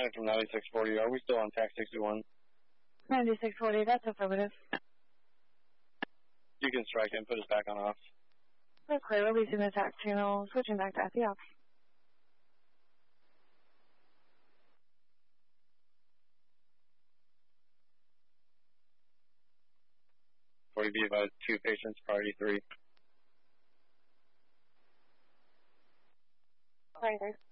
County from 9640. Are we still on TAC 61? 9640, that's affirmative. You can strike and put us back on off. That's clear, releasing the TAC channel, switching back to FE off. 40B advised 2 patients, priority 3. Priority 3.